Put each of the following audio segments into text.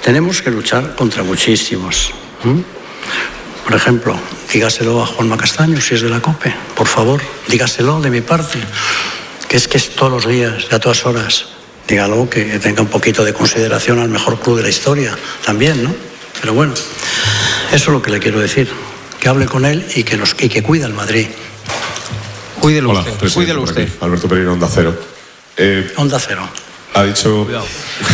tenemos que luchar contra muchísimos. Por ejemplo, dígaselo a Juanma Castaño, si es de la COPE, por favor, dígaselo de mi parte, que es todos los días, a todas horas. Dígalo, que tenga un poquito de consideración al mejor club de la historia, también, ¿no? Pero bueno, eso es lo que le quiero decir, que hable con él y que cuide al Madrid. Cuídelo usted, cuídelo usted. Alberto Pereiro, Onda Cero. Onda Cero. Ha dicho... Cuidado.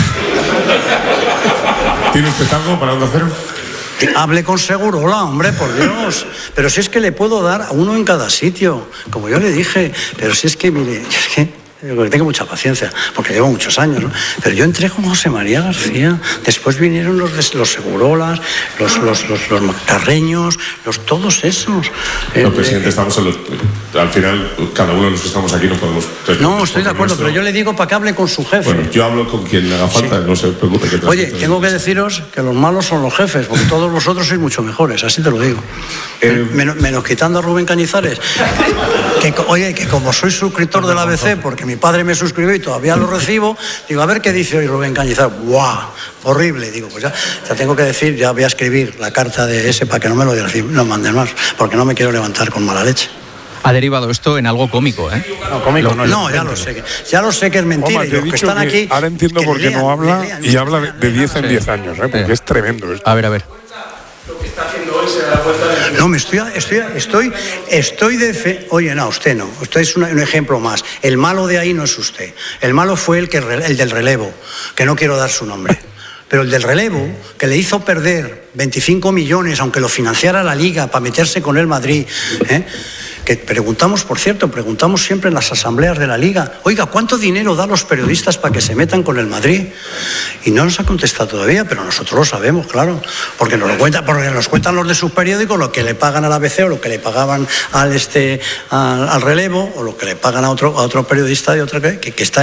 ¿Tiene usted algo para Onda Cero? Hable con Segurola, hombre, por Dios. Pero si es que le puedo dar a uno en cada sitio, como yo le dije. Pero si es que, mire, es que tengo mucha paciencia, porque llevo muchos años, ¿no? Pero yo entré con José María García, después vinieron los Segurolas, los Macarreños, todos esos. No, presidente, estamos al final, cada uno de los que estamos aquí no podemos... No, estoy de acuerdo, pero yo le digo para que hable con su jefe. Bueno, yo hablo con quien le haga falta, sí. No se preocupe. Oye, tengo que deciros que los malos son los jefes, porque todos vosotros sois mucho mejores, así te lo digo. Menos quitando a Rubén Cañizares, que como soy suscriptor del ABC, porque mi padre me suscribió y todavía lo recibo, digo, a ver qué dice hoy Rubén Cañizares. ¡Buah! Horrible. Digo, pues ya tengo que decir, ya voy a escribir la carta de ese para que no me lo manden más, porque no me quiero levantar con mala leche. Ha derivado esto en algo cómico, ¿eh? No, cómico no, ya lo sé que es mentira. Omar, que están aquí, ahora entiendo por qué no habla y habla de 10 en 10 años, ¿eh? Porque es tremendo esto. A ver. No, estoy de fe. Oye, no, usted no. Usted es un ejemplo más. El malo de ahí no es usted. El malo fue el del relevo, que no quiero dar su nombre. Pero el del relevo, que le hizo perder 25 millones, aunque lo financiara la Liga para meterse con el Madrid, que preguntamos siempre en las asambleas de la Liga, oiga, ¿cuánto dinero da los periodistas para que se metan con el Madrid? Y no nos ha contestado todavía, pero nosotros lo sabemos, claro, porque nos cuentan los de sus periódicos, lo que le pagan al ABC o lo que le pagaban al relevo, o lo que le pagan a otro periodista de otra que está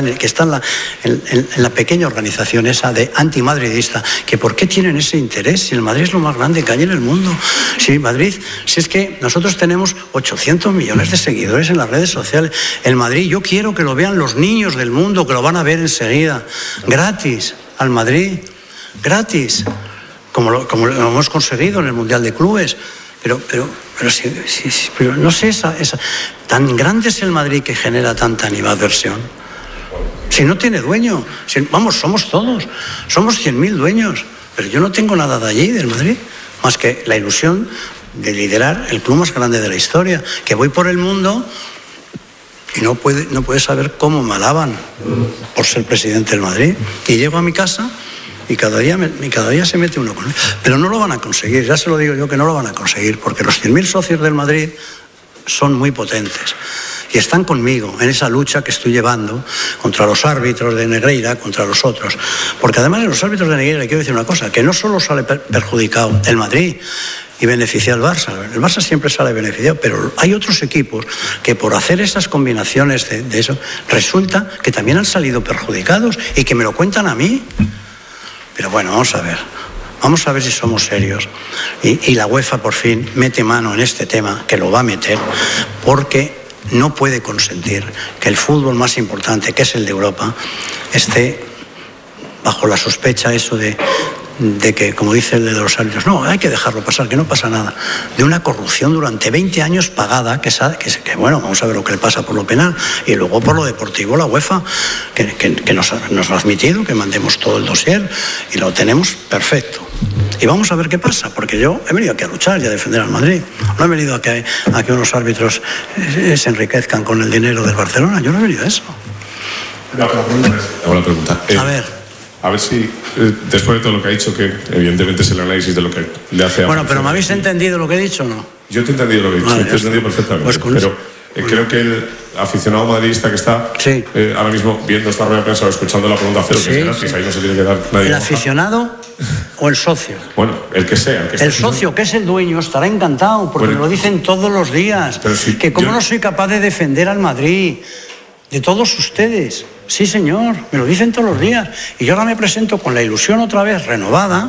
en la pequeña organización esa de antimadridista, que ¿por qué tienen ese interés? Si el Madrid es lo más grande que hay en el mundo. Si es que nosotros tenemos 800 millones de seguidores en las redes sociales. El Madrid, yo quiero que lo vean los niños del mundo, que lo van a ver enseguida. Gratis, al Madrid. Gratis. Como lo hemos conseguido en el Mundial de Clubes. Pero no sé, tan grande es el Madrid que genera tanta animadversión. Si no tiene dueño. Somos todos. Somos 100.000 dueños. Pero yo no tengo nada de allí, del Madrid, más que la ilusión de liderar el club más grande de la historia, que voy por el mundo y no puede saber cómo me alaban por ser presidente del Madrid, y llego a mi casa y cada día se mete uno con él. Pero no lo van a conseguir, ya se lo digo yo que no lo van a conseguir, porque los 100.000 socios del Madrid son muy potentes y están conmigo en esa lucha que estoy llevando contra los árbitros de Negreira, contra los otros. Porque además de los árbitros de Negreira, le quiero decir una cosa, que no solo sale perjudicado el Madrid y beneficia al Barça. El Barça siempre sale beneficiado, pero hay otros equipos que por hacer esas combinaciones de eso, resulta que también han salido perjudicados y que me lo cuentan a mí. Pero bueno, vamos a ver si somos serios. Y la UEFA por fin mete mano en este tema, que lo va a meter, porque no puede consentir que el fútbol más importante, que es el de Europa, esté bajo la sospecha de que, como dice el de los árbitros, no, hay que dejarlo pasar, que no pasa nada, de una corrupción durante 20 años pagada, que bueno, vamos a ver lo que le pasa por lo penal, y luego por lo deportivo la UEFA, que nos ha admitido que mandemos todo el dossier, y lo tenemos perfecto. Y vamos a ver qué pasa, porque yo he venido aquí a luchar y a defender al Madrid. No he venido a que unos árbitros se enriquezcan con el dinero del Barcelona, yo no he venido a eso. Hago la pregunta. A ver si, después de todo lo que ha dicho, que evidentemente es el análisis de lo que le hace a... Bueno, pero ¿me habéis entendido lo que he dicho o no? Yo te he entendido lo que he dicho, te he entendido perfectamente. Pues creo que el aficionado madridista que está ahora mismo viendo esta rueda de prensa o escuchando la pregunta cero, que es gratis, ahí no se tiene que dar nadie. ¿El aficionado o el socio? Bueno, el que sea. El socio, que es el dueño, estará encantado, porque me lo dicen todos los días. Que como no soy capaz de defender al Madrid, de todos ustedes. Sí, señor, me lo dicen todos los días. Y yo ahora me presento con la ilusión otra vez renovada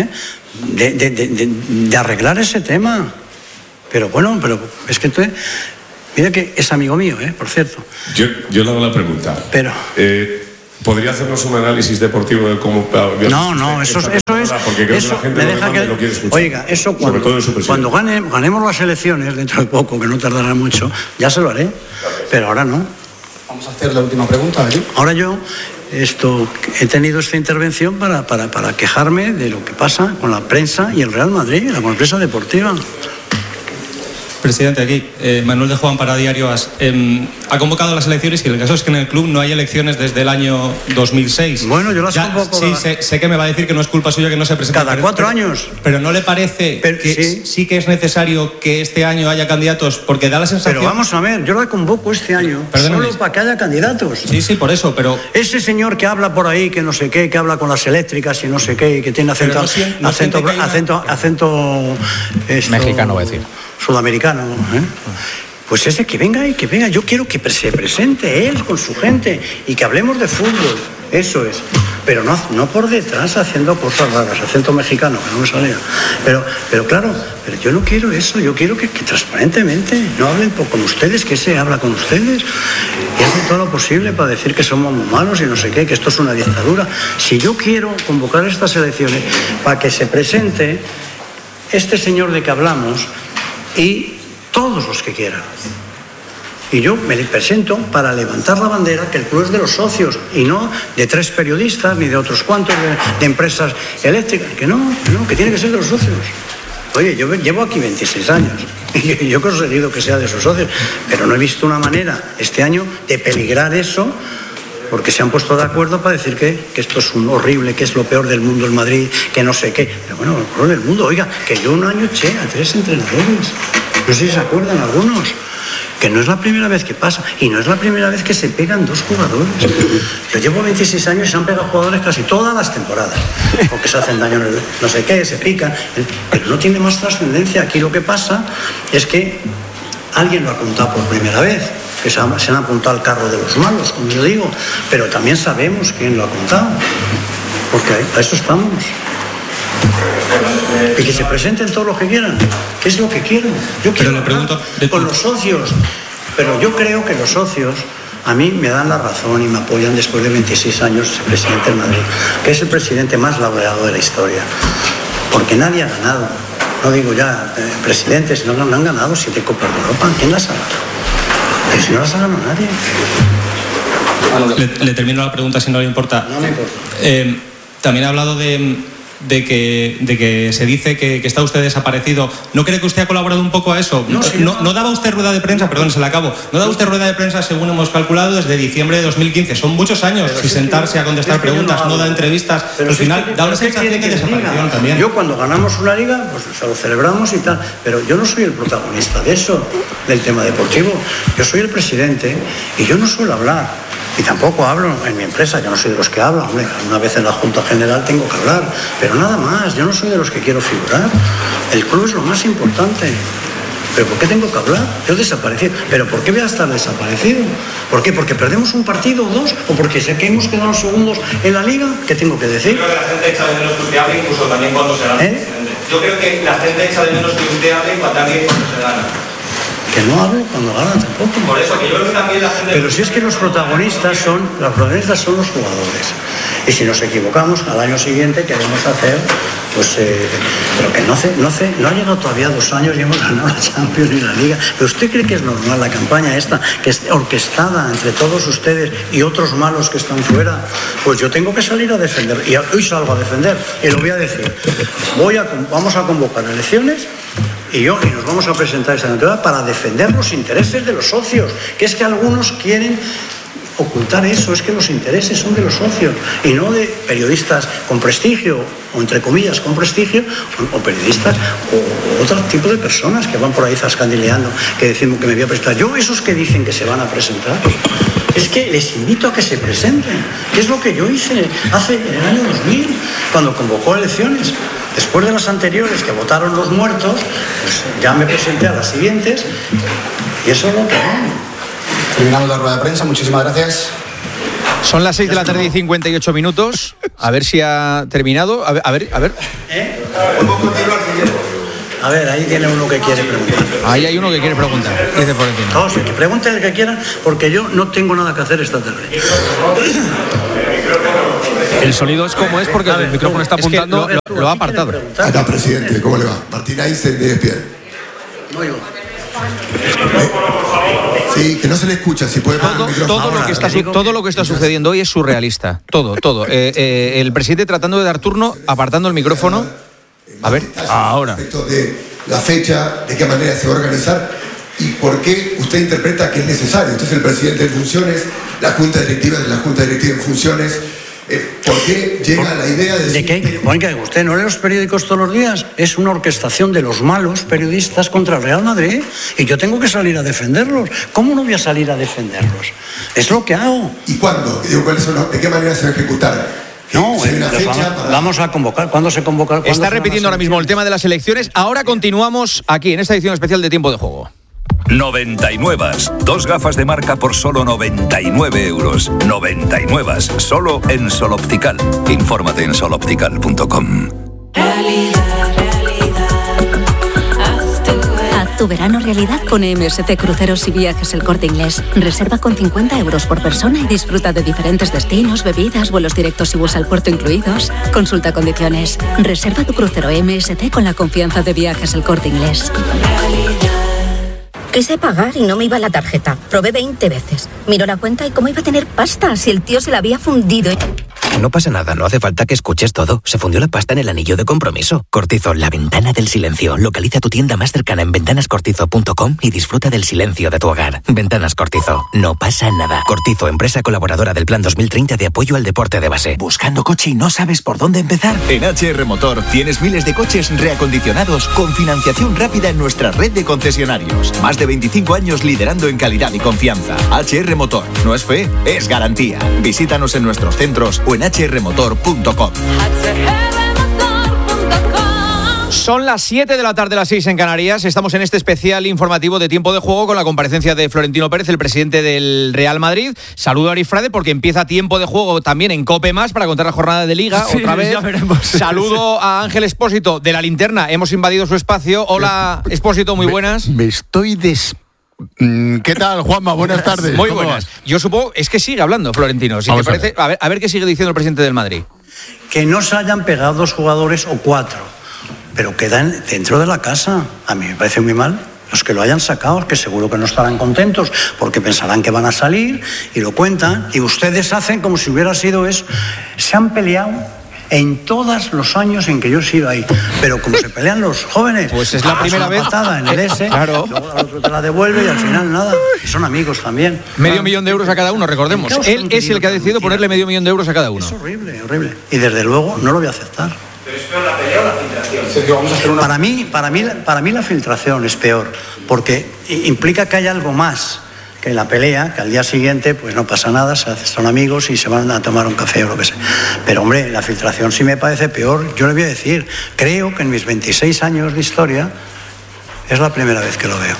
de arreglar ese tema. Pero bueno, es que entonces... Mira que es amigo mío, por cierto. Yo le hago la pregunta. Pero... ¿Podría hacernos un análisis deportivo de cómo... No, eso es... Porque creo que la gente lo quiere escuchar. Oiga, eso cuando ganemos las elecciones, dentro de poco, que no tardará mucho, ya se lo haré, pero ahora no. Vamos a hacer la última pregunta, ¿eh? Ahora yo he tenido esta intervención para quejarme de lo que pasa con la prensa y el Real Madrid, con la prensa deportiva. Presidente, aquí, Manuel de Juan para Diario AS. Ha convocado las elecciones y el caso es que en el club no hay elecciones desde el año 2006. Bueno, yo las convoco. Sí, sé que me va a decir que no es culpa suya que no se presente. Cada 4 años. Pero ¿no le parece que sí que es necesario que este año haya candidatos? Porque da la sensación... Pero vamos a ver, yo la convoco este año solo para que haya candidatos. Sí, por eso, pero... Ese señor que habla por ahí, que no sé qué, que habla con las eléctricas y no sé qué, y que tiene acento mexicano, va a decir. Sudamericano, ¿eh? Pues ese que venga. Yo quiero que se presente él con su gente y que hablemos de fútbol, eso es. Pero no por detrás haciendo cosas raras, acento mexicano, que no me salía. Pero claro, yo no quiero eso, yo quiero que transparentemente no hablen con ustedes, que se habla con ustedes y hacen todo lo posible para decir que somos muy malos y no sé qué, que esto es una dictadura. Si yo quiero convocar estas elecciones para que se presente este señor de que hablamos y todos los que quieran. Y yo me le presento para levantar la bandera que el club es de los socios y no de 3 periodistas ni de otros cuantos de empresas eléctricas. Que no, que tiene que ser de los socios. Oye, yo llevo aquí 26 años y yo he conseguido que sea de sus socios, pero no he visto una manera este año de peligrar eso, porque se han puesto de acuerdo para decir que esto es un horrible, que es lo peor del mundo el Madrid, que no sé qué. Pero bueno, lo peor del mundo, oiga, que yo un año eché a 3 entrenadores. No sé si se acuerdan algunos. Que no es la primera vez que pasa, y no es la primera vez que se pegan 2 jugadores. Yo llevo 26 años y se han pegado jugadores casi todas las temporadas, porque se hacen daño, no sé qué, se pican, pero no tiene más trascendencia. Aquí lo que pasa es que alguien lo ha apuntado por primera vez, que se han apuntado al carro de los malos, como yo digo, pero también sabemos quién lo ha apuntado, porque a eso estamos. Y que se presenten todos los que quieran, que es lo que quiero. Yo quiero con los socios, pero yo creo que los socios a mí me dan la razón y me apoyan después de 26 años el presidente del Madrid, que es el presidente más laureado de la historia, porque nadie ha ganado, no digo ya presidentes, no han ganado 7 Copas de Europa. ¿Quién las ha ganado? Pero si no las ha ganado nadie. Le termino la pregunta si no le importa. No me importa. También ha hablado de que se dice que está usted desaparecido. ¿No cree que usted ha colaborado un poco a eso? No daba usted rueda de prensa, perdón, se la acabo. No daba usted rueda de prensa, según hemos calculado, desde diciembre de 2015. Son muchos años sin sentarse a contestar preguntas, no da entrevistas. Pero al final da una sensación de desaparición también. Yo cuando ganamos una liga, pues se lo celebramos y tal, pero yo no soy el protagonista de eso, del tema deportivo. Yo soy el presidente y yo no suelo hablar. Y tampoco hablo en mi empresa, yo no soy de los que hablan. Hombre, una vez en la Junta General tengo que hablar, pero nada más, yo no soy de los que quiero figurar. El club es lo más importante. ¿Pero por qué tengo que hablar? Yo desaparecido. ¿Pero por qué voy a estar desaparecido? ¿Por qué? ¿Porque perdemos un partido o 2? ¿O porque sé que hemos quedado segundos en la Liga? ¿Qué tengo que decir? Yo creo que la gente echa de menos que usted hable, incluso también cuando se gana. Yo creo que la gente echa de menos que usted hable también cuando se gana. Que no hablo cuando gana tampoco. Por eso, que yo creo que también la gente... Pero si es que los protagonistas son los jugadores. Y si nos equivocamos, al año siguiente queremos hacer, pues, pero que no ha llegado todavía 2 años y hemos ganado la Champions y la Liga. ¿Pero usted cree que es normal la campaña esta, que es orquestada entre todos ustedes y otros malos que están fuera? Pues yo tengo que salir a defender, y hoy salgo a defender, y lo voy a decir. Vamos a convocar elecciones y nos vamos a presentar esta temporada para defender los intereses de los socios, que es que algunos quieren ocultar eso, es que los intereses son de los socios y no de periodistas con prestigio, o entre comillas con prestigio, o periodistas o otro tipo de personas que van por ahí zascandileando, que decimos que me voy a presentar. Yo, esos que dicen que se van a presentar, es que les invito a que se presenten, que es lo que yo hice hace en el año 2000, cuando convocó elecciones. Después de las anteriores que votaron los muertos, pues ya me presenté a las siguientes y eso es lo que hago. Terminamos la rueda de prensa, muchísimas gracias. Son las 6 de la tarde y 58 minutos. A ver si ha terminado. A ver. A ver, ahí tiene uno que quiere preguntar. Ahí hay uno que quiere preguntar. Dice Florentino. No, que pregunte el que quiera, porque yo no tengo nada que hacer esta tarde. El sonido es como es porque el micrófono está apuntando, lo ha apartado. Acá, presidente, ¿cómo le va? Martín Einstein de ESPN. No, yo. Sí, que no se le escucha, si puede poner el micrófono. Todo lo que está sucediendo hoy es surrealista. Todo. El presidente tratando de dar turno, apartando el micrófono. A ver, ahora. Respecto de la fecha, de qué manera se va a organizar y por qué usted interpreta que es necesario. Usted es el presidente en funciones, la Junta Directiva en funciones. ¿Por qué llega la idea de decir... ¿De qué? Oiga, usted no lee los periódicos todos los días. Es una orquestación de los malos periodistas contra el Real Madrid y yo tengo que salir a defenderlos. ¿Cómo no voy a salir a defenderlos? Es lo que hago. ¿Y cuándo? ¿De qué manera se va a ejecutar? No, vamos a convocar. ¿Cuándo se convoca? Está repitiendo ahora mismo el tema de las elecciones. Ahora continuamos aquí en esta edición especial de Tiempo de Juego. 99. 2 gafas de marca por solo 99 euros. 99. Solo en Sol Optical. Infórmate en soloptical.com. Haz tu verano realidad con MSC Cruceros y Viajes El Corte Inglés. Reserva con 50 euros por persona y disfruta de diferentes destinos, bebidas, vuelos directos y bus al puerto incluidos. Consulta condiciones. Reserva tu crucero MSC con la confianza de Viajes El Corte Inglés. Quise pagar y no me iba la tarjeta. Probé 20 veces. Miró la cuenta y cómo iba a tener pasta si el tío se la había fundido. No pasa nada, no hace falta que escuches todo. Se fundió la pasta en el anillo de compromiso. Cortizo, la ventana del silencio. Localiza tu tienda más cercana en ventanascortizo.com y disfruta del silencio de tu hogar. Ventanas Cortizo, no pasa nada. Cortizo, empresa colaboradora del Plan 2030 de apoyo al deporte de base. ¿Buscando coche y no sabes por dónde empezar? En HR Motor tienes miles de coches reacondicionados con financiación rápida en nuestra red de concesionarios. Más de 25 años liderando en calidad y confianza. HR Motor, no es fe, es garantía. Visítanos en nuestros centros o en hrmotor.com. Son las 7 de la tarde, las 6 en Canarias. Estamos en este especial informativo de Tiempo de Juego con la comparecencia de Florentino Pérez, el presidente del Real Madrid. Saludo a Arifrade porque empieza Tiempo de Juego también en COPE+, para contar la jornada de Liga, sí, otra vez. Ya veremos. Saludo a Ángel Expósito de La Linterna. Hemos invadido su espacio. Hola, Expósito, muy buenas. Me estoy ¿Qué tal, Juanma? Buenas tardes. Muy buenas. Yo supongo, es que sigue hablando Florentino. Si te parece, a ver qué sigue diciendo el presidente del Madrid. Que no se hayan pegado 2 jugadores o 4, pero quedan dentro de la casa. A mí me parece muy mal. Los que lo hayan sacado, que seguro que no estarán contentos porque pensarán que van a salir y lo cuentan. Y ustedes hacen como si hubiera sido eso. Se han peleado en todos los años en que yo he sido ahí. Pero como se pelean los jóvenes, pues es la primera vez. Patada en el S, claro. Luego al otro te la devuelve y al final nada. Y son amigos también. $500,000 de euros a cada uno, recordemos. Él es el que ha decidido ponerle $500,000 de euros a cada uno. Es horrible, horrible. Y desde luego no lo voy a aceptar. ¿Pero es peor la pelea o la filtración? Para mí la filtración es peor, porque implica que hay algo más que la pelea, que al día siguiente pues no pasa nada, son amigos y se van a tomar un café o lo que sea. Pero hombre, la filtración sí me parece peor. Yo le voy a decir, creo que en mis 26 años de historia es la primera vez que lo veo.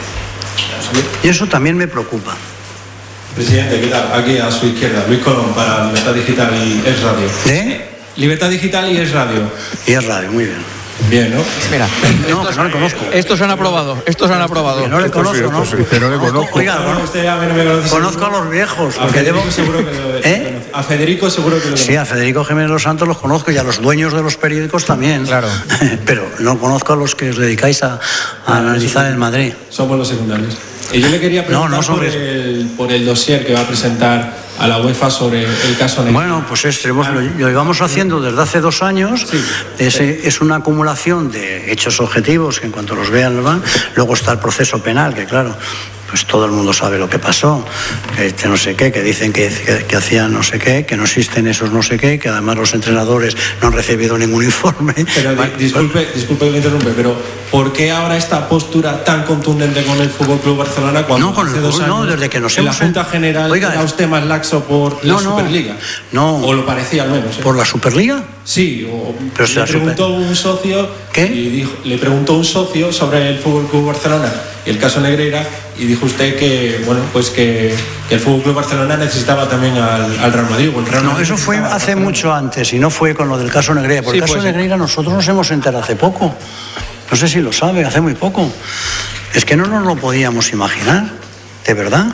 Y eso también me preocupa. Presidente, ¿qué tal? Aquí a su izquierda, Luis Colón, para Libertad Digital y Es Radio. ¿De? Libertad Digital y Es Radio. Y Es Radio, muy bien. Bien, ¿no? Mira, no le conozco. Estos han aprobado. No le conozco, ¿no? No le conozco. Oiga, conozco a los viejos. A Federico seguro que lo A Federico seguro que lo Sí, a Federico Jiménez Los Santos los conozco y a los dueños de los periódicos también. Claro. Pero no conozco a los que os dedicáis a analizar el Madrid. Somos los secundarios. Y yo le quería preguntar por el dossier que va a presentar a la UEFA sobre el caso Negreira. Bueno, pues lo llevamos haciendo desde hace 2 años. Sí. Es una acumulación de hechos objetivos que en cuanto los vean, los van. Luego está el proceso penal, que claro, pues todo el mundo sabe lo que pasó, que no sé qué, que dicen que hacían no sé qué, que no existen esos no sé qué, que además los entrenadores no han recibido ningún informe. Pero disculpe que le interrumpe, pero ¿por qué ahora esta postura tan contundente con el FC Barcelona cuando hace 2 años desde que nos en la Junta General era usted más laxo por la Superliga? No. O lo parecía al menos. ¿Por la Superliga? Sí, pero le preguntó un socio. ¿Qué? Y le preguntó un socio sobre el FC Barcelona y el caso Negreira, y dijo usted que bueno, pues que el FC Barcelona necesitaba también al Real Madrid. O el Real Madrid eso fue hace mucho antes y no fue con lo del caso Negreira. Por el caso Negreira nosotros nos hemos enterado hace poco. No sé si lo sabe, hace muy poco. Es que no nos lo podíamos imaginar, de verdad.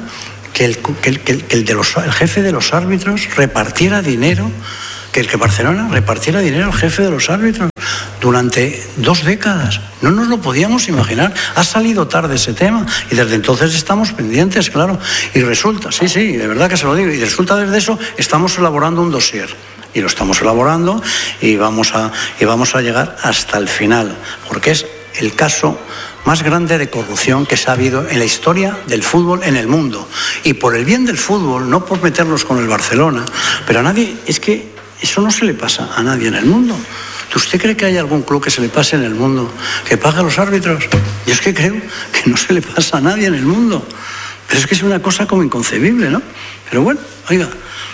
que el jefe de los árbitros repartiera dinero, que Barcelona repartiera dinero al jefe de los árbitros durante 2 décadas. No nos lo podíamos imaginar. Ha salido tarde ese tema y desde entonces estamos pendientes, claro. Y resulta, sí, de verdad que se lo digo, y resulta desde eso estamos elaborando un dossier. Y lo estamos elaborando y vamos a llegar hasta el final, porque es el caso más grande de corrupción que se ha habido en la historia del fútbol en el mundo. Y por el bien del fútbol, no por meternos con el Barcelona, pero a nadie, es que eso no se le pasa a nadie en el mundo. ¿Usted cree que hay algún club que se le pase en el mundo que pague a los árbitros? Yo es que creo que no se le pasa a nadie en el mundo. Pero es que es una cosa como inconcebible, ¿no? Pero bueno, oiga,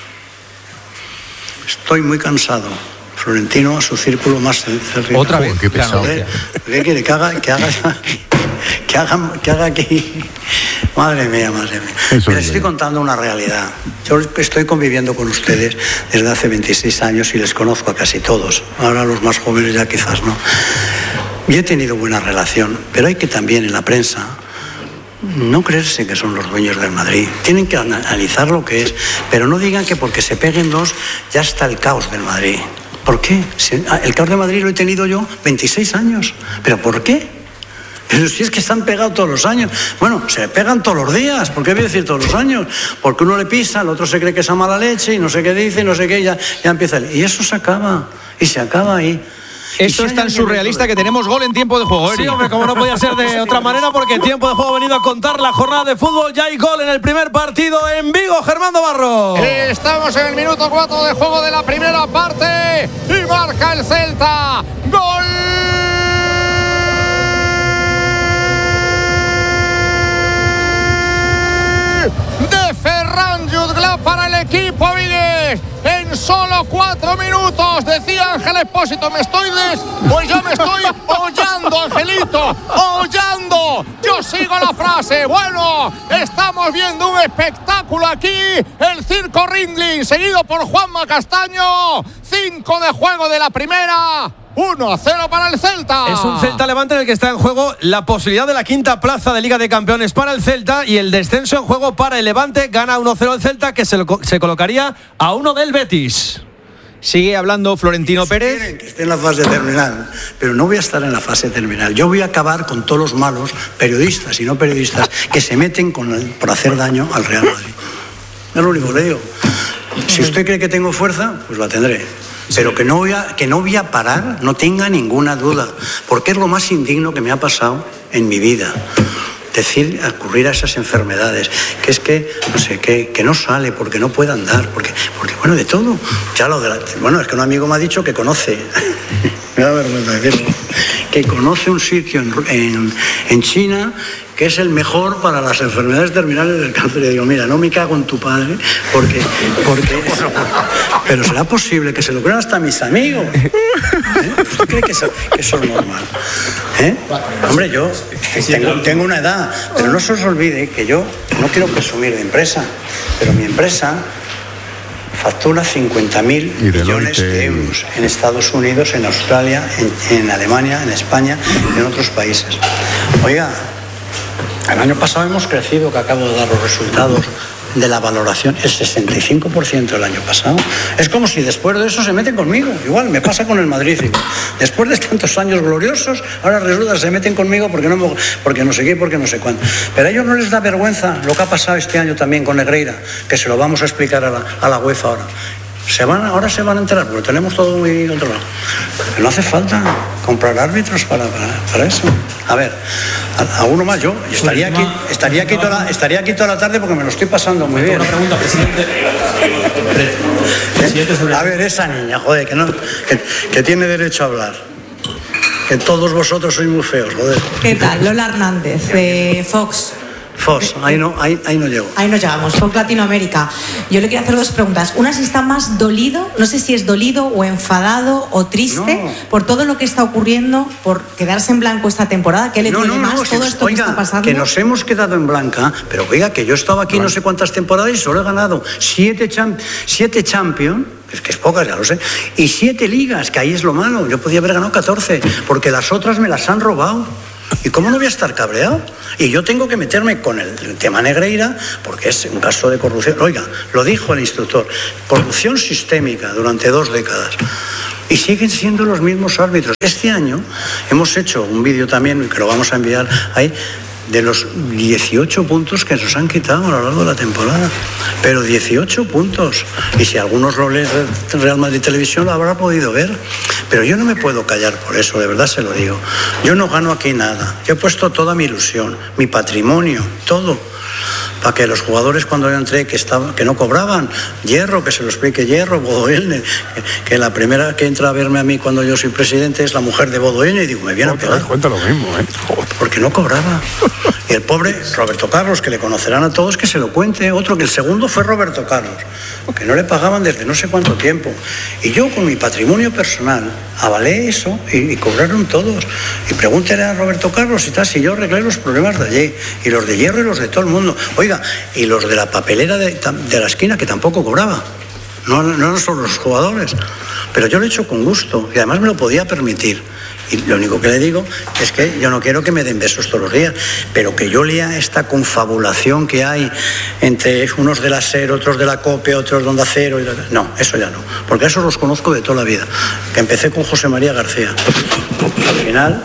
estoy muy cansado. Florentino a su círculo más cerrado. Otra vez. Qué pesado. ¿Qué quiere? Que haga aquí. Madre mía. Les estoy contando una realidad. Yo estoy conviviendo con ustedes desde hace 26 años y les conozco a casi todos. Ahora los más jóvenes ya quizás no. Yo he tenido buena relación, pero hay que también en la prensa no creerse que son los dueños del Madrid. Tienen que analizar lo que es, pero no digan que porque se peguen 2 ya está el caos del Madrid. ¿Por qué? El caos de Madrid lo he tenido yo 26 años. ¿Pero por qué? Pero si es que se han pegado todos los años. Bueno, se pegan todos los días. ¿Por qué voy a decir todos los años? Porque uno le pisa, el otro se cree que es a mala leche y no sé qué dice, no sé qué, ya empieza. Y eso se acaba. Y se acaba ahí. Esto es tan surrealista que tenemos gol en tiempo de juego, Eri. Sí, hombre, como no podía ser de otra manera, porque en tiempo de juego ha venido a contar la jornada de fútbol. Ya hay gol en el primer partido en Vigo, Germán Navarro. Estamos en el minuto 4 de juego de la primera parte y marca el Celta. ¡Gol! De Ferran Jutgla para el equipo vigués. En solo 4 minutos, decía Ángel Expósito, pues yo me estoy hollando, Angelito, hollando. Yo sigo la frase. Bueno, estamos viendo un espectáculo aquí, el Circo Ringling, seguido por Juanma Castaño. 5 de juego de la primera. 1-0 para el Celta. Es un Celta Levante en el que está en juego la posibilidad de la 5ª plaza de Liga de Campeones para el Celta y el descenso en juego para el Levante. Gana 1-0 el Celta, que se colocaría a 1 del Betis. Sigue hablando Florentino Pérez. Quieren que esté en la fase terminal, pero no voy a estar en la fase terminal. Yo voy a acabar con todos los malos periodistas y no periodistas que se meten por hacer daño al Real Madrid. Es lo único que le digo. Si usted cree que tengo fuerza, pues la tendré. Pero que no voy a parar, no tenga ninguna duda, porque es lo más indigno que me ha pasado en mi vida. Ocurrir a esas enfermedades, que es que, no sé, que no sale porque no puede andar, porque bueno, de todo. Ya bueno, es que un amigo me ha dicho que conoce, me da vergüenza decirlo, que conoce un sitio en China que es el mejor para las enfermedades terminales del cáncer. Y digo, mira, no me cago en tu padre, porque pero será posible que se lo crean hasta mis amigos. ¿Usted cree que eso es normal? Hombre, yo tengo una edad, pero no se os olvide que yo no quiero presumir de empresa, pero mi empresa factura 50.000 millones de euros en Estados Unidos, en Australia, en Alemania, en España y en otros países. Oiga, el año pasado hemos crecido, que acabo de dar los resultados de la valoración, el 65% el año pasado. Es como si después de eso se meten conmigo. Igual me pasa con el Madrid. Después de tantos años gloriosos, ahora resulta que se meten conmigo porque no sé qué, porque no sé cuánto. Pero a ellos no les da vergüenza lo que ha pasado este año también con Negreira, que se lo vamos a explicar a la UEFA ahora. Ahora se van a enterar, porque tenemos todo muy controlado. Pero no hace falta comprar árbitros para eso. A ver, a uno más yo. Estaría aquí toda la tarde porque me lo estoy pasando muy bien. Una pregunta, presidente. A ver, esa niña, joder, que tiene derecho a hablar. Que todos vosotros sois muy feos, joder. ¿Qué tal? Lola Hernández, de Fox. Ahí no llego. Ahí no llegamos, Fox Latinoamérica. Yo le quiero hacer 2 preguntas. Una, si está más dolido, no sé si es dolido o enfadado o triste por todo lo que está ocurriendo, por quedarse en blanco esta temporada. ¿Qué le duele más todo esto que está pasando? Que nos hemos quedado en blanca, pero oiga, que yo he estado aquí no sé cuántas temporadas y solo he ganado 7 Champions, que es pocas, ya lo sé, y 7 ligas, que ahí es lo malo. Yo podía haber ganado 14, porque las otras me las han robado. ¿Y cómo no voy a estar cabreado? Y yo tengo que meterme con el tema Negreira porque es un caso de corrupción. Oiga, lo dijo el instructor, corrupción sistémica durante 2 décadas. Y siguen siendo los mismos árbitros. Este año hemos hecho un vídeo también, que lo vamos a enviar ahí, de los 18 puntos que nos han quitado a lo largo de la temporada. Pero 18 puntos. Y si algunos lo leen de Real Madrid Televisión lo habrá podido ver. Pero yo no me puedo callar por eso, de verdad se lo digo. Yo no gano aquí nada. Yo he puesto toda mi ilusión, mi patrimonio, todo. Para que los jugadores cuando yo entré que no cobraban, Hierro, que se lo explique Hierro, Bodo Illner, que la primera que entra a verme a mí cuando yo soy presidente es la mujer de Bodo Illner, y digo, me viene a pegar. Cuenta lo mismo, Porque no cobraba. Y el pobre Roberto Carlos, que le conocerán a todos, que se lo cuente. Otro, que el segundo fue Roberto Carlos, que no le pagaban desde no sé cuánto tiempo. Y yo con mi patrimonio personal avalé eso y cobraron todos. Y pregúntele a Roberto Carlos si yo arreglé los problemas de allí, y los de Hierro y los de todo el mundo. Oiga, y los de la papelera de la esquina, que tampoco cobraba. No son los jugadores. Pero yo lo he hecho con gusto y además me lo podía permitir. Y lo único que le digo es que yo no quiero que me den besos todos los días, pero que yo lea esta confabulación que hay entre unos de la SER, otros de la COPE, otros de Onda Cero. No, eso ya no, porque esos los conozco de toda la vida. Que empecé con José María García. Al final...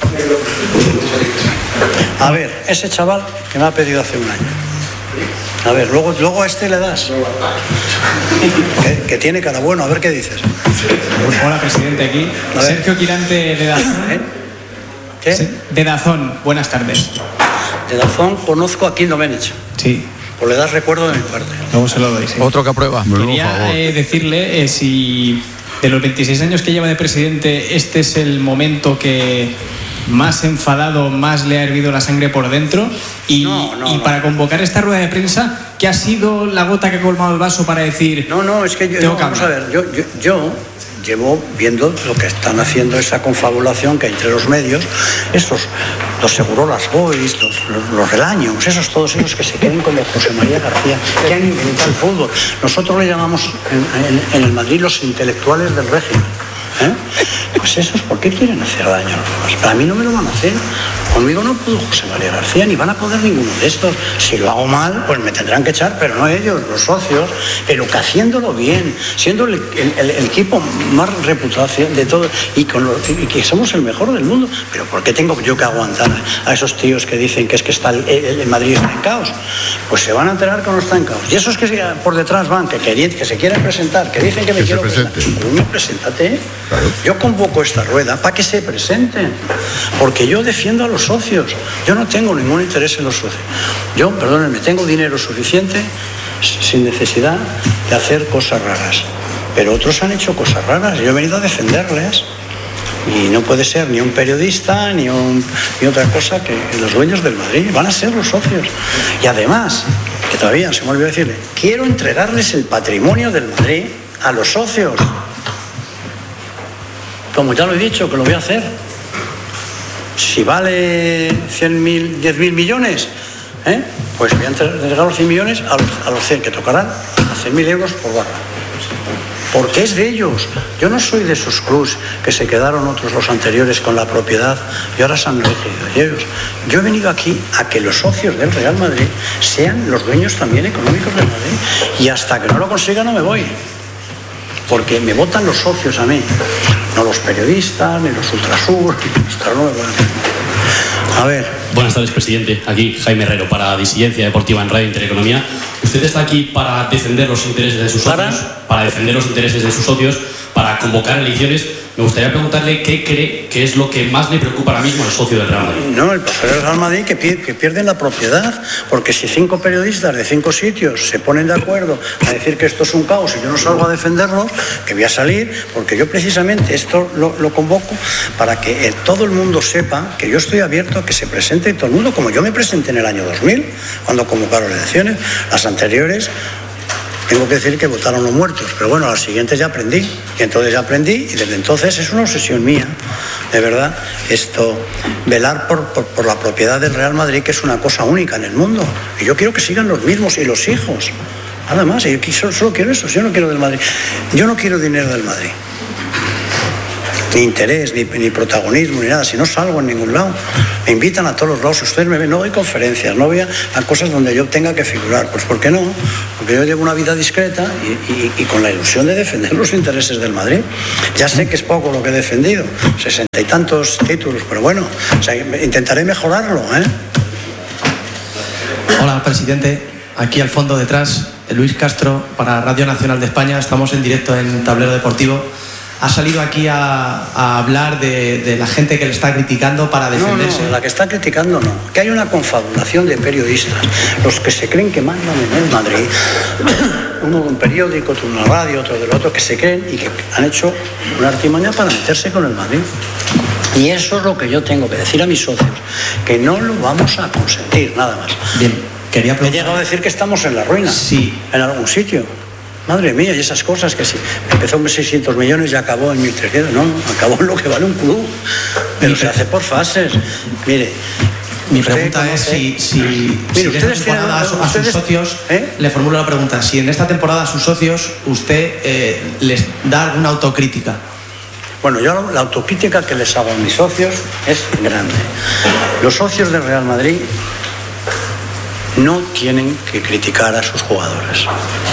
A ver, ese chaval que me ha pedido hace un año. A ver, luego a este le das. Que tiene cara bueno, a ver qué dices. Hola, presidente, aquí. Sergio Quirante de Dazón. ¿Qué? De Dazón, buenas tardes. De Dazón conozco a Kim Domenech. Sí. O le das recuerdo de mi parte. Luego se lo doy, sí. Otro que aprueba. Quería decirle si de los 26 años que lleva de presidente, este es el momento que más enfadado, más le ha hervido la sangre por dentro. Y para convocar esta rueda de prensa, ¿qué ha sido la gota que ha colmado el vaso para decir? No, es que vamos a ver, yo llevo viendo lo que están haciendo, esa confabulación que hay entre los medios, los Segurolas Boys, los Relaños, todos esos que se queden como José María García, que han inventado el fútbol. Nosotros le llamamos en el Madrid los intelectuales del régimen. Pues esos, ¿por qué quieren hacer daño a los demás? Para mí no me lo van a hacer. Conmigo no pudo José María García, ni van a poder ninguno de estos. Si lo hago mal, pues me tendrán que echar, pero no ellos, los socios. Pero que haciéndolo bien, siendo el equipo más reputado de todo, y que somos el mejor del mundo. Pero ¿por qué tengo yo que aguantar a esos tíos que dicen que es que está el Madrid está en caos? Pues se van a enterar que no está en caos. Y esos que por detrás van, que se quieren presentar, que dicen que me quiero presentar. Pues preséntate. Claro. Yo convoco esta rueda para que se presenten, porque yo defiendo a los socios. Yo no tengo ningún interés en los socios. Yo, perdónenme, tengo dinero suficiente sin necesidad de hacer cosas raras. Pero otros han hecho cosas raras y yo he venido a defenderles. Y no puede ser ni un periodista ni otra cosa que los dueños del Madrid. Van a ser los socios. Y además, que todavía se me olvidó decirle, quiero entregarles el patrimonio del Madrid a los socios. Como ya lo he dicho, que lo voy a hacer. Si vale 100.000, 10.000 millones, pues voy a entregar los 100 millones a los 100, que tocarán a 100.000 euros por barra. Porque es de ellos. Yo no soy de esos clubs que se quedaron otros, los anteriores, con la propiedad y ahora se han elegido ellos. Yo he venido aquí a que los socios del Real Madrid sean los dueños también económicos del Madrid. Y hasta que no lo consiga no me voy. Porque me votan los socios a mí, no los periodistas, ni los ultrasur, a ver. Buenas tardes, presidente. Aquí Jaime Herrero para Disidencia Deportiva en Radio Intereconomía. Usted está aquí para defender los intereses de sus socios, para defender los intereses de sus socios, para convocar elecciones. Me gustaría preguntarle qué cree que es lo que más le preocupa ahora mismo al socio del Real Madrid. No, el socio del Real Madrid que pierden la propiedad, porque si 5 periodistas de 5 sitios se ponen de acuerdo a decir que esto es un caos y yo no salgo a defenderlo, que voy a salir, porque yo precisamente esto lo convoco para que todo el mundo sepa que yo estoy abierto a que se presente todo el mundo, como yo me presenté en el año 2000, cuando convocaron elecciones. Las anteriores, tengo que decir que votaron los muertos, pero bueno, a las siguientes ya aprendí, y entonces ya aprendí, y desde entonces es una obsesión mía, de verdad, velar por la propiedad del Real Madrid, que es una cosa única en el mundo, y yo quiero que sigan los mismos y los hijos, nada más, y yo solo quiero eso, yo no quiero del Madrid, yo no quiero dinero del Madrid. ni interés, ni protagonismo, ni nada. Si no salgo en ningún lado, me invitan a todos los lados. Si ustedes me ven, no doy conferencias, no voy a cosas donde yo tenga que figurar. Pues ¿por qué no? Porque yo llevo una vida discreta y con la ilusión de defender los intereses del Madrid. Ya sé que es poco lo que he defendido, 60 y tantos títulos, pero bueno, o sea, intentaré mejorarlo, ¿eh? Hola, presidente. Aquí al fondo detrás, Luis Castro para Radio Nacional de España. Estamos en directo en Tablero Deportivo. Ha salido aquí a hablar de la gente que le está criticando para defenderse. No, la que está criticando no. Que hay una confabulación de periodistas, los que se creen que mandan en el Madrid, uno de un periódico, otro de una radio, otro del otro, que se creen y que han hecho una artimaña para meterse con el Madrid. Y eso es lo que yo tengo que decir a mis socios, que no lo vamos a consentir, nada más. Bien, quería preguntar... He llegado a decir que estamos en la ruina, sí, en algún sitio. Madre mía, y esas cosas que si empezó en 600 millones y acabó en 1.300, no, acabó en lo que vale un club, pero se hace por fases. Mire, mi pregunta es si en esta temporada a sus socios, le formulo la pregunta, si en esta temporada a sus socios usted les da alguna autocrítica. Bueno, yo la autocrítica que les hago a mis socios es grande. Los socios del Real Madrid no tienen que criticar a sus jugadores.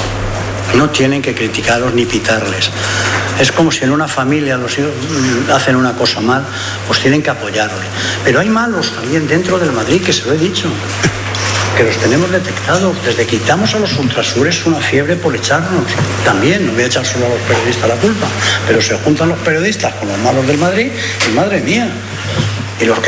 No tienen que criticarlos ni pitarles. Es como si en una familia los hijos hacen una cosa mal, pues tienen que apoyarle. Pero hay malos también dentro del Madrid, que se lo he dicho, que los tenemos detectados. Desde que quitamos a los ultrasur es una fiebre por echarnos. También, no voy a echar solo a los periodistas la culpa, pero se juntan los periodistas con los malos del Madrid y madre mía. Y los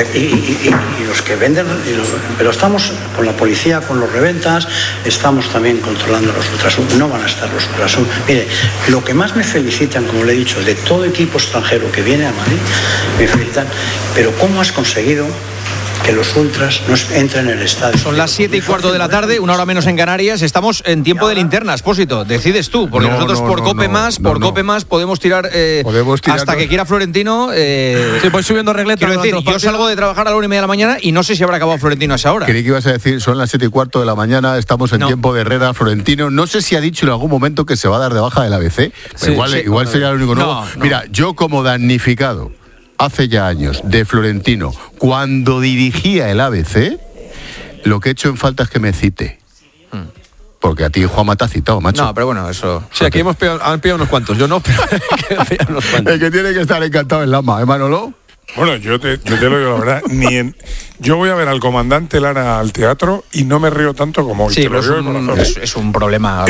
que venden, pero estamos con la policía, con los reventas, estamos también controlando los ultrasur. No van a estar los ultrasur. Mire, lo que más me felicitan, como le he dicho, de todo equipo extranjero que viene a Madrid, me felicitan, pero ¿cómo has conseguido que los ultras no entren en el estadio? Son las 7:15 de la tarde, una hora menos en Canarias. Estamos en tiempo de linterna, Expósito. Decides tú, porque nosotros por Cope Más podemos tirar, hasta que quiera Florentino. Sí, voy subiendo regletas. Quiero decir, yo salgo de trabajar a la 1:30 de la mañana y no sé si habrá acabado Florentino a esa hora. Creí que ibas a decir, son las 7:15 de la mañana, estamos en tiempo de Herrera, Florentino. No sé si ha dicho en algún momento que se va a dar de baja del ABC. Sí, igual sería lo único nuevo. Mira, yo como damnificado hace ya años de Florentino, cuando dirigía el ABC, lo que he hecho en falta es que me cite. Porque a ti Juanma te ha citado, macho. No, pero bueno, eso... Sí, aquí han pillado unos cuantos. Yo no, pero unos cuantos. El que tiene que estar encantado es Lama, ¿eh, Manolo? Bueno, yo te lo digo la verdad, yo voy a ver al comandante Lara al teatro y no me río tanto como hoy. Sí, pero es un problema.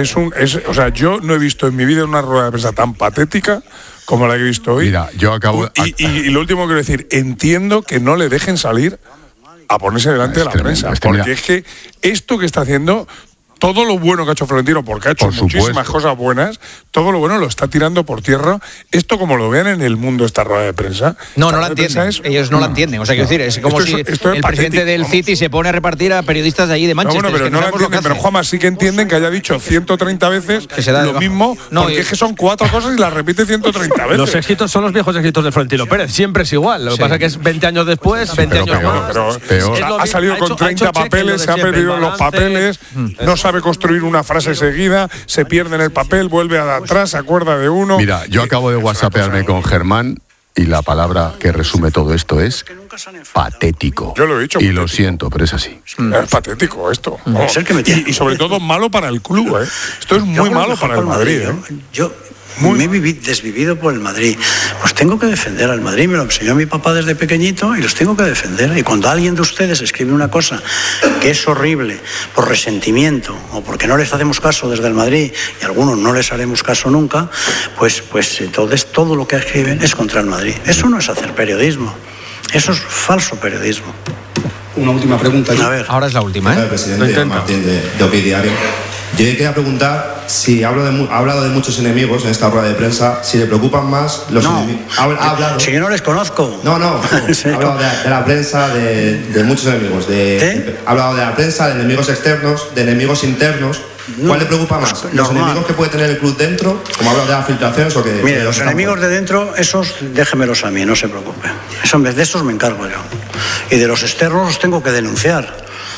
O sea, yo no he visto en mi vida una rueda de prensa tan patética como la que he visto hoy. Mira, yo acabo... Y lo último que quiero decir, entiendo que no le dejen salir a ponerse delante de la prensa, porque es que esto que está haciendo... Todo lo bueno que ha hecho Florentino, porque ha hecho muchísimas cosas buenas, todo lo bueno lo está tirando por tierra. Esto, como lo vean en el mundo, esta rueda de prensa. No la entienden. Ellos no la entienden. O sea, quiero decir, es como si el presidente del City se pone a repartir a periodistas de allí de Manchester. Pero no la entienden. Pero Juanma, sí que entienden que haya dicho 130 veces lo mismo, porque es que son 4 cosas y las repite 130 veces. Los éxitos son los viejos éxitos de Florentino Pérez. Siempre es igual. Lo que pasa es que es 20 años después, 20 años más. Pero ha salido con 30 papeles, se ha perdido los papeles, no sabe construir una frase seguida, se pierde en el papel, vuelve atrás, se acuerda de uno. Mira, yo acabo de whatsappearme con Germán y la palabra que resume todo esto es patético. Yo lo he dicho. Y lo siento, pero es así. Es patético esto. Y sobre todo malo para el club, ¿eh? Esto es muy malo para el Madrid. Me he desvivido por el Madrid. Pues tengo que defender al Madrid. Me lo enseñó mi papá desde pequeñito y los tengo que defender. Y cuando alguien de ustedes escribe una cosa que es horrible por resentimiento o porque no les hacemos caso desde el Madrid y a algunos no les haremos caso nunca, pues entonces todo lo que escriben es contra el Madrid. Eso no es hacer periodismo. Eso es falso periodismo. Una última pregunta. A ver, ahora es la última, ¿eh? Presidente Martín de OK Diario. Yo le quería preguntar si ha hablado de muchos enemigos en esta rueda de prensa, si le preocupan más los enemigos. Ha hablado. Si yo no les conozco. No. Ha hablado de la prensa, de muchos enemigos. Ha hablado de la prensa, de enemigos externos, de enemigos internos. ¿Cuál le preocupa más? ¿Los enemigos que puede tener el club dentro? Como ha hablado de las filtraciones o que... Mire, los enemigos de dentro, esos déjemelos a mí, no se preocupe. De esos me encargo yo. Y de los externos los tengo que denunciar.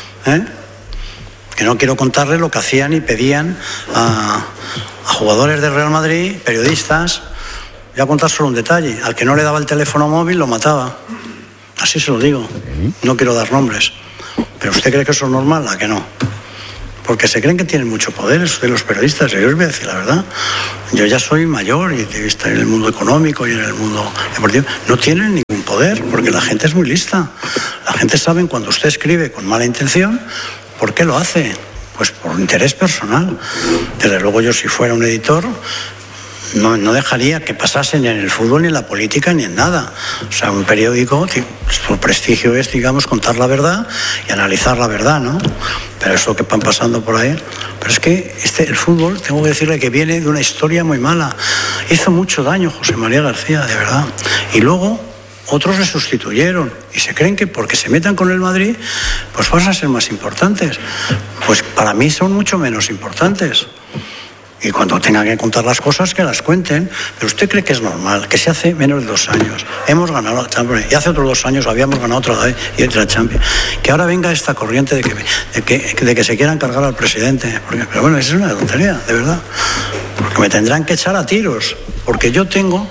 Que no quiero contarles lo que hacían y pedían a jugadores del Real Madrid, periodistas, voy a contar solo un detalle. Al que no le daba el teléfono móvil lo mataba. Así se lo digo. No quiero dar nombres. ¿Pero usted cree que eso es normal? ¿A que no? Porque se creen que tienen mucho poder ustedes los periodistas. Yo os voy a decir la verdad. Yo ya soy mayor y estoy en el mundo económico y en el mundo deportivo. No tienen ningún poder porque la gente es muy lista. La gente sabe cuando usted escribe con mala intención, ¿por qué lo hace? Pues por interés personal. Desde luego yo, si fuera un editor, no dejaría que pasase ni en el fútbol, ni en la política, ni en nada. O sea, un periódico, su prestigio es, digamos, contar la verdad y analizar la verdad, ¿no? Pero es lo que van pasando por ahí. Pero es que el fútbol, tengo que decirle que viene de una historia muy mala. Hizo mucho daño José María García, de verdad. Y luego otros le sustituyeron y se creen que porque se metan con el Madrid, pues van a ser más importantes. Pues para mí son mucho menos importantes. Y cuando tengan que contar las cosas, que las cuenten. Pero ¿usted cree que es normal que si hace menos de 2 años hemos ganado la Champions y hace otros 2 años habíamos ganado otra vez y otra Champions, que ahora venga esta corriente de que se quieran cargar al presidente? Pero bueno, eso es una tontería, de verdad. Porque me tendrán que echar a tiros. Porque yo tengo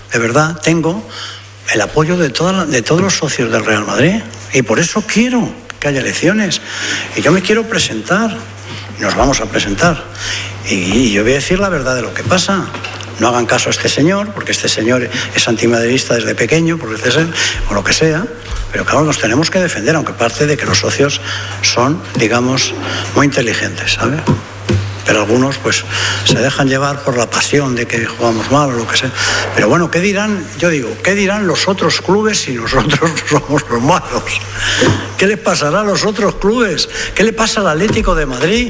el apoyo de todos los socios del Real Madrid. Y por eso quiero que haya elecciones. Y yo me quiero presentar. Nos vamos a presentar. Y yo voy a decir la verdad de lo que pasa. No hagan caso a este señor, porque este señor es antimadridista desde pequeño, o lo que sea. Pero claro, nos tenemos que defender, aunque parte de que los socios son, digamos, muy inteligentes, ¿sabes? Pero algunos pues se dejan llevar por la pasión de que jugamos mal o lo que sea. Pero bueno, ¿qué dirán? Yo digo, ¿qué dirán los otros clubes si nosotros somos los malos? ¿Qué les pasará a los otros clubes? ¿Qué le pasa al Atlético de Madrid?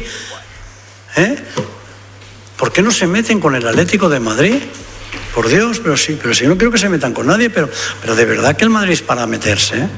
¿Por qué no se meten con el Atlético de Madrid? Por Dios, pero si no quiero que se metan con nadie, pero de verdad que el Madrid es para meterse, ¿eh?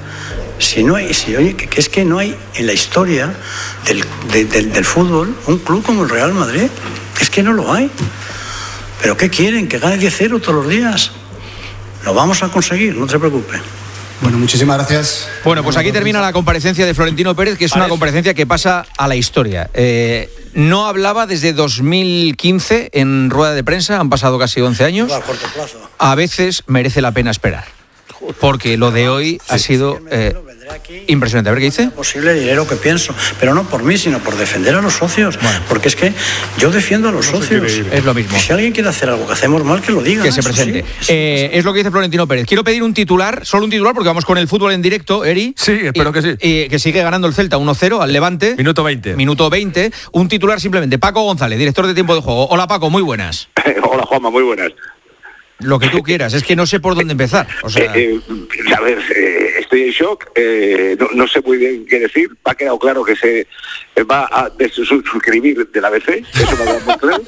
Que es que no hay en la historia del fútbol un club como el Real Madrid. Es que no lo hay. ¿Pero qué quieren? ¿Que gane 10-0 todos los días? Lo vamos a conseguir, no se preocupe. Bueno, muchísimas gracias. Bueno, pues aquí termina la comparecencia de Florentino Pérez, que es una comparecencia que pasa a la historia. No hablaba desde 2015 en rueda de prensa, han pasado casi 11 años. A veces merece la pena esperar. Porque lo de hoy ha sido impresionante. A ver qué dice. Posible dinero que pienso, pero no por mí, sino por defender a los socios. Bueno. Porque es que yo defiendo a los socios. Es lo mismo. Si alguien quiere hacer algo que hacemos mal, que lo diga. Que se presente. Sí. Es lo que dice Florentino Pérez. Quiero pedir un titular, solo un titular, porque vamos con el fútbol en directo, Eri. Sí, espero que sí. Que sigue ganando el Celta 1-0 al Levante. Minuto 20. Minuto 20. Un titular simplemente. Paco González, director de Tiempo de Juego. Hola, Paco, muy buenas. Hola, Juanma, muy buenas. Lo que tú quieras, es que no sé por dónde empezar. O sea... a ver, estoy en shock, no sé muy bien qué decir. Me ha quedado claro que se va a desuscribir de la ABC, eso me ha quedado muy claro.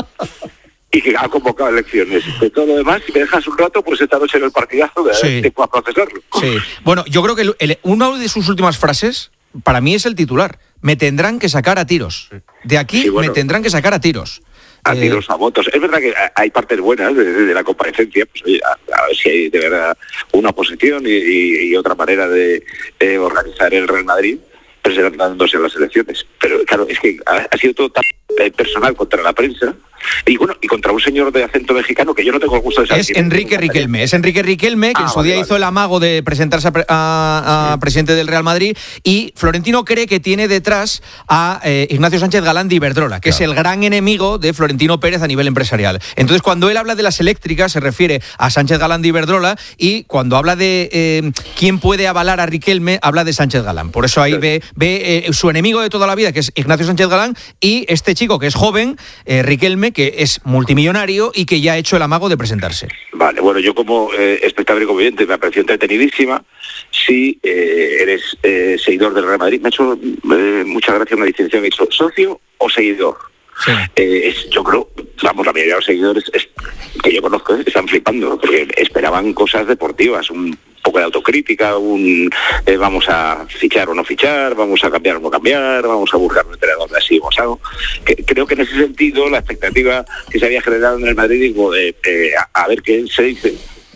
Y que ha convocado elecciones. De todo lo demás, si me dejas un rato, pues esta noche en el partidazo te puedo procesarlo. Sí. Bueno, yo creo que una de sus últimas frases, para mí es el titular. Me tendrán que sacar a tiros. De aquí sí, bueno, me tendrán que sacar a tiros. A tiros, a votos. Es verdad que hay partes buenas de la comparecencia, pues oye, a ver si hay de verdad una oposición y otra manera de organizar el Real Madrid presentándose a las elecciones. Pero claro, es que ha sido todo tan personal contra la prensa y bueno, y contra un señor de acento mexicano que yo no tengo el gusto de saber. Es Enrique Riquelme. Es Enrique Riquelme, que en su día hizo el amago de presentarse a presidente del Real Madrid, y Florentino cree que tiene detrás a Ignacio Sánchez Galán de Iberdrola, que es el gran enemigo de Florentino Pérez a nivel empresarial. Entonces, cuando él habla de las eléctricas, se refiere a Sánchez Galán de Iberdrola, y cuando habla de quién puede avalar a Riquelme, habla de Sánchez Galán. Por eso ahí ve su enemigo de toda la vida, que es Ignacio Sánchez Galán, y este chico que es joven, Riquelme, que es multimillonario y que ya ha hecho el amago de presentarse. Vale, bueno, yo como espectador y comediante me ha parecido entretenidísima. Si eres seguidor del Real Madrid, me ha hecho mucha gracia una distinción que he hecho, socio o seguidor. Sí. Yo creo, vamos, la mayoría de los seguidores que yo conozco están flipando, porque esperaban cosas deportivas, un poco de autocrítica, vamos a fichar o no fichar, vamos a cambiar o no cambiar, vamos a buscar un entrenador de así o creo que en ese sentido la expectativa que se había generado en el Madrid, digo, a ver qué se dice,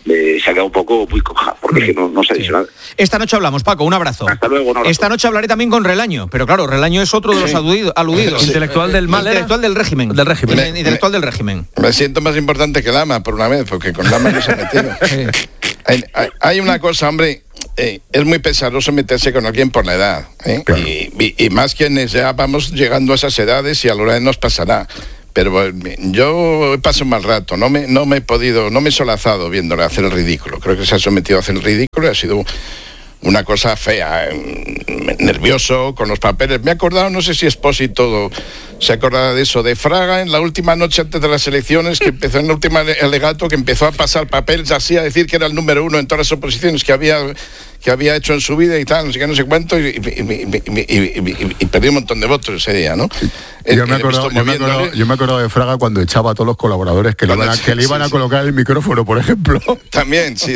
se ha quedado un poco muy coja, porque es que no se ha dicho nada. Esta noche hablamos, Paco, un abrazo. Hasta luego, un abrazo. Esta noche hablaré también con Relaño, pero claro, Relaño es otro de los aludidos. Intelectual del mal. Intelectual del régimen. Intelectual del régimen. Me siento más importante que Lama, por una vez, porque con Lama no se ha metido. Hay una cosa, hombre, es muy pesaroso meterse con alguien por la edad, claro. y más quienes ya vamos llegando a esas edades y a la hora nos pasará. Pero yo paso un mal rato, no me he solazado viéndole hacer el ridículo. Creo que se ha sometido a hacer el ridículo y ha sido una cosa fea, nervioso con los papeles. Me he acordado, no sé si Expósito se acordará de eso, de Fraga en la última noche antes de las elecciones, que empezó en el último alegato, que empezó a pasar papeles así, a decir que era el número 1 en todas las oposiciones que había hecho en su vida y tal, no sé qué, no sé cuánto, y perdí un montón de votos ese día, ¿no? Yo me he acordado de Fraga cuando echaba a todos los colaboradores que le iban a colocar el micrófono, por ejemplo. También, sí.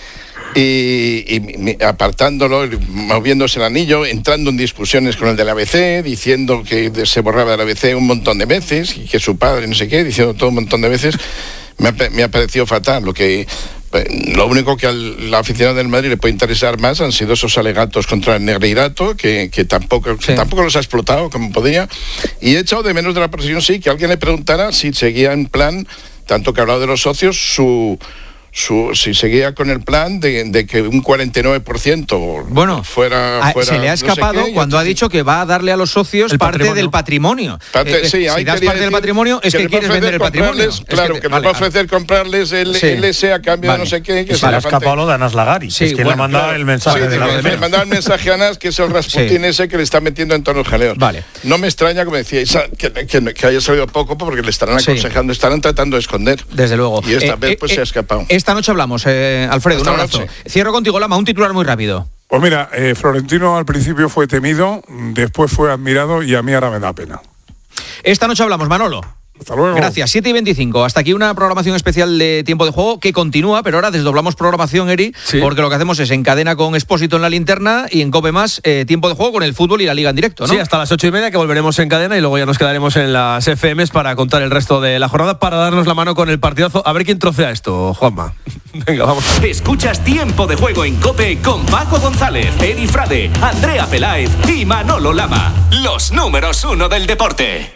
Y apartándolo, moviéndose el anillo, entrando en discusiones con el del ABC, diciendo que se borraba del ABC un montón de veces, y que su padre no sé qué, diciendo todo un montón de veces. Me ha parecido fatal. Lo único que al aficionado del Madrid le puede interesar más han sido esos alegatos contra el Negreirato, que tampoco los ha explotado como podía. Y he echado de menos de la presión, sí, que alguien le preguntara si seguía en plan, tanto que ha hablado de los socios, si seguía con el plan de que un 49% fuera se le ha escapado cuando ha dicho que va a darle a los socios parte del patrimonio. Si das parte del patrimonio es que quieres vender el patrimonio. Claro, que nos va a ofrecer comprarles el LS a cambio de no sé qué. Que se le ha escapado lo de Anas Lagari. Es que le ha mandado el mensaje de la le mandaba el mensaje a Anas, que es el Rasputín ese que le está metiendo en todos los jaleos. No me extraña, como decíais, que haya salido poco, porque le estarán aconsejando, estarán tratando de esconder. Desde luego. Y esta vez se ha escapado. Esta noche hablamos, Alfredo, un abrazo. Cierro contigo, Lama, un titular muy rápido. Pues mira, Florentino al principio fue temido, después fue admirado y a mí ahora me da pena. Esta noche hablamos, Manolo. Hasta luego. Gracias, 7:25. Hasta aquí una programación especial de Tiempo de Juego que continúa, pero ahora desdoblamos programación, Eri, porque lo que hacemos es en cadena con Expósito en la linterna y en COPE Más, Tiempo de Juego con el fútbol y la Liga en directo, ¿no? Sí, hasta las 8:30, que volveremos en cadena y luego ya nos quedaremos en las FMs para contar el resto de la jornada, para darnos la mano con el partidazo. A ver quién trocea esto, Juanma. Venga, vamos. Escuchas Tiempo de Juego en COPE con Paco González, Eri Frade, Andrea Peláez y Manolo Lama. Los números 1 del deporte.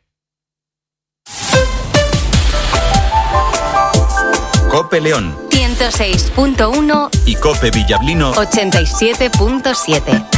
COPE León 106.1 y COPE Villablino 87.7.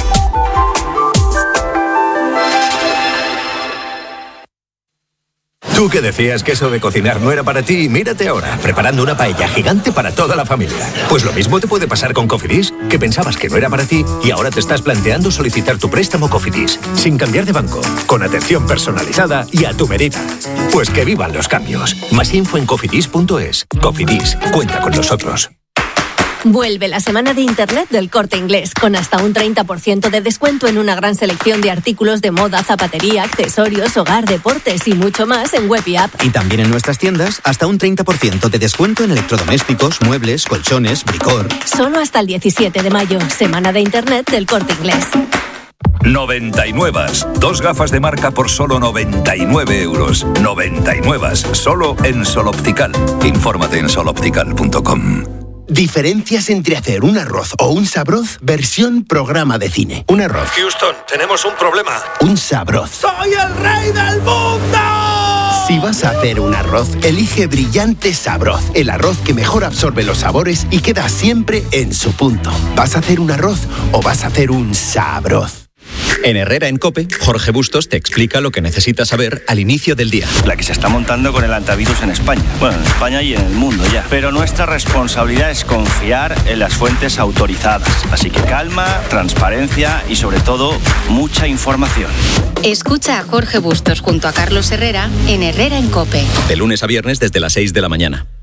Tú que decías que eso de cocinar no era para ti, mírate ahora, preparando una paella gigante para toda la familia. Pues lo mismo te puede pasar con Cofidis, que pensabas que no era para ti y ahora te estás planteando solicitar tu préstamo Cofidis, sin cambiar de banco, con atención personalizada y a tu medida. Pues que vivan los cambios. Más info en cofidis.es. Cofidis, cuenta con nosotros. Vuelve la semana de Internet del Corte Inglés, con hasta un 30% de descuento en una gran selección de artículos de moda, zapatería, accesorios, hogar, deportes y mucho más en web y app. Y también en nuestras tiendas, hasta un 30% de descuento en electrodomésticos, muebles, colchones, bricor. Solo hasta el 17 de mayo, semana de Internet del Corte Inglés. 99. 2 gafas de marca por solo 99 euros. 99. Solo en Sol Optical. Infórmate en soloptical.com. Diferencias entre hacer un arroz o un sabroz, versión programa de cine. Un arroz. Houston, tenemos un problema. Un sabroz. ¡Soy el rey del mundo! Si vas a hacer un arroz, elige Brillante Sabroz. El arroz que mejor absorbe los sabores y queda siempre en su punto. ¿Vas a hacer un arroz o vas a hacer un sabroz? En Herrera en COPE, Jorge Bustos te explica lo que necesitas saber al inicio del día. La que se está montando con el antivirus en España. Bueno, en España y en el mundo ya. Pero nuestra responsabilidad es confiar en las fuentes autorizadas. Así que calma, transparencia y sobre todo, mucha información. Escucha a Jorge Bustos junto a Carlos Herrera en Herrera en COPE. De lunes a viernes desde las 6 de la mañana.